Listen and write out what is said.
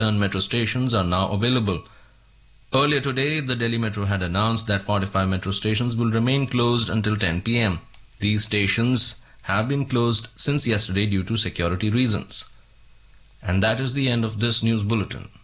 metro stations are now available. Earlier today, the Delhi Metro had announced that 45 metro stations will remain closed until 10 p.m. These stations have been closed since yesterday due to security reasons. And that is the end of this news bulletin.